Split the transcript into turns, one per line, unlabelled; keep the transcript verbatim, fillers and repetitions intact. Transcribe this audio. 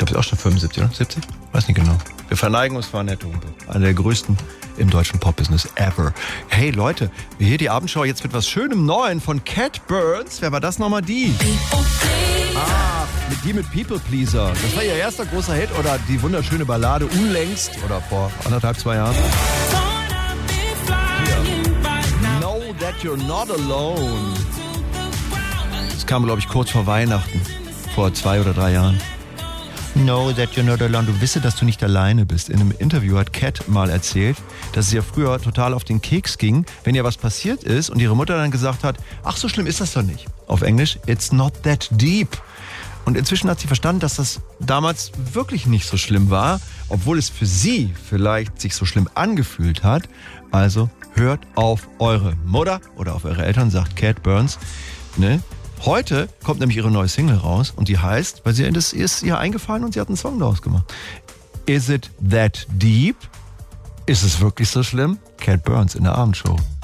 glaube, ist auch schon fünfundsiebzig, oder? siebzig? Weiß nicht genau. Wir verneigen uns vor Annette Humpe. Eine der größten im deutschen Pop-Business ever. Hey Leute, hier die Abendschau jetzt mit was Schönem Neuen von Cat Burns. Wer war das nochmal? Die? Ah, mit die mit People Pleaser. Das war ihr erster großer Hit oder die wunderschöne Ballade unlängst oder vor anderthalb, zwei Jahren. Hier. Know that you're not alone. Das kam, glaube ich, kurz vor Weihnachten. Vor zwei oder drei Jahren. Know that you're not alone. Du wisse, dass du nicht alleine bist. In einem Interview hat Cat mal erzählt, dass es ihr früher total auf den Keks ging, wenn ihr was passiert ist und ihre Mutter dann gesagt hat, ach, so schlimm ist das doch nicht. Auf Englisch, it's not that deep. Und inzwischen hat sie verstanden, dass das damals wirklich nicht so schlimm war, obwohl es für sie vielleicht sich so schlimm angefühlt hat. Also hört auf eure Mutter oder auf eure Eltern, sagt Cat Burns, ne? Heute kommt nämlich ihre neue Single raus und die heißt, weil sie das ist ihr eingefallen und sie hat einen Song daraus gemacht. Is it that deep? Ist es wirklich so schlimm? Cat Burns in der Abendshow.